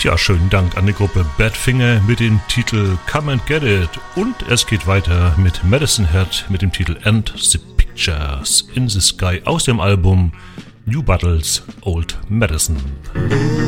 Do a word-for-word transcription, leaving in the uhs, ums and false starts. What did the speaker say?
Ja, schönen Dank an die Gruppe Badfinger mit dem Titel Come and Get It. Und es geht weiter mit Medicine Head mit dem Titel And the Pictures in the Sky aus dem Album New Battles Old Medicine.